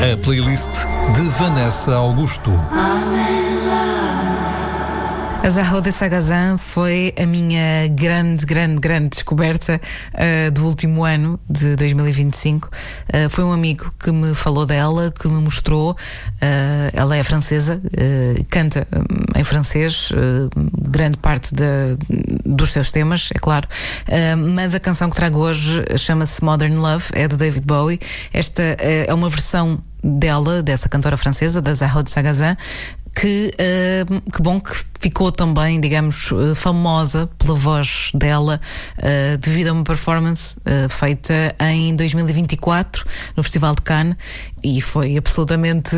A playlist de Vanessa Augusto. A Zarro de Sagazan foi a minha grande descoberta do último ano de 2025. Foi um amigo que me falou dela, que me mostrou. Ela é francesa, canta em francês grande parte dos seus temas, é claro. Mas a canção que trago hoje chama-se Modern Love, é de David Bowie. Esta é uma versão dela, dessa cantora francesa, da Zarro de Sagazan, que bom que ficou também, digamos, famosa pela voz dela devido a uma performance feita em 2024 no Festival de Cannes, e foi absolutamente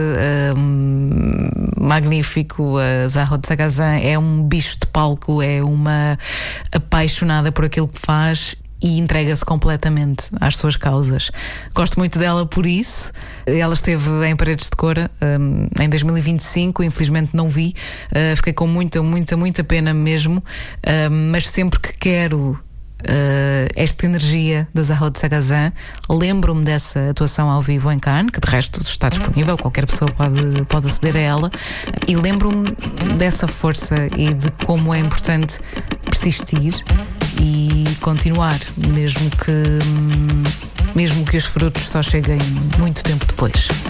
magnífico. A Zarro de Sagazan é um bicho de palco, é uma apaixonada por aquilo que faz e entrega-se completamente às suas causas. Gosto muito dela por isso. Ela esteve em Paredes de Cora em 2025, infelizmente não vi. Fiquei com muita pena mesmo, mas sempre que quero esta energia da Zarro de Sagazan, lembro-me dessa atuação ao vivo em Cannes, que de resto está disponível, qualquer pessoa pode aceder a ela, e lembro-me dessa força e de como é importante persistir e continuar, mesmo que os frutos só cheguem muito tempo depois.